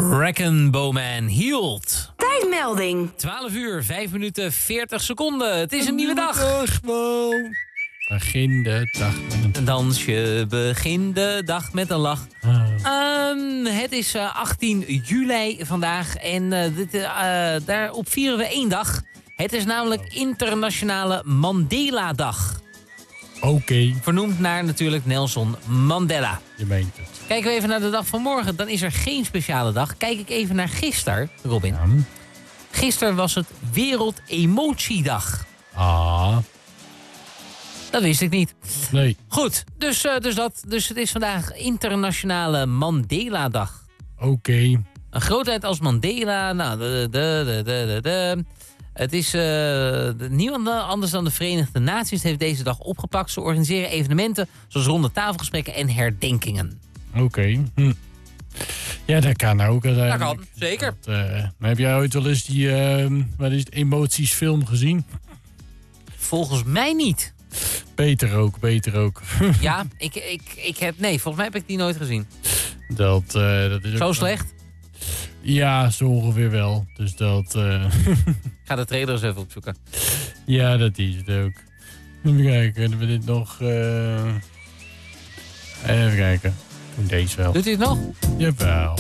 Reckon Bowman Healed. Tijdmelding. 12 uur, 5 minuten, 40 seconden. Het is een nieuwe dag. Begin de dag met Een dansje, begin de dag met een lach. Het is 18 juli vandaag en daarop vieren we één dag. Het is namelijk Internationale Mandela-dag. Oké, Vernoemd naar natuurlijk Nelson Mandela. je meent het. Kijken we even naar de dag van morgen, dan is er geen speciale dag. Kijk ik even naar gisteren, Robin. Ja. Gisteren was het Wereld-Emotiedag. Ah, Dat wist ik niet. nee. Goed, dus het is vandaag Internationale Mandela-dag. Oké. Een grootheid als Mandela, nou, het is niemand anders dan de Verenigde Naties heeft deze dag opgepakt. Ze organiseren evenementen zoals ronde tafelgesprekken en herdenkingen. Oké. Ja, dat kan ook uiteindelijk. Dat kan, zeker. Maar heb jij ooit wel eens die wat is het, emoties film gezien? Volgens mij niet. Beter ook. Ja, nee, volgens mij heb ik die nooit gezien. Dat is ook Zo slecht? Ja, zo ongeveer wel. Dus dat... Ik ga de trailer eens even opzoeken. ja, dat is het ook. Even kijken, hebben we dit nog... Even kijken. Doe deze wel. Doet hij het nog? Jawel.